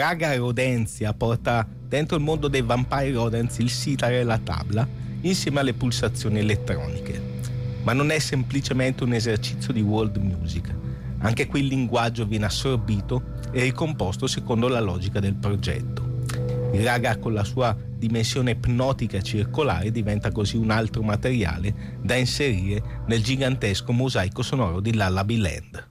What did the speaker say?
Raga Rodenzia porta dentro il mondo dei Vampire Rodents il sitar e la tabla insieme alle pulsazioni elettroniche. Ma non è semplicemente un esercizio di world music, anche qui il linguaggio viene assorbito e ricomposto secondo la logica del progetto. Il raga con la sua dimensione ipnotica e circolare diventa così un altro materiale da inserire nel gigantesco mosaico sonoro di Lullaby Land.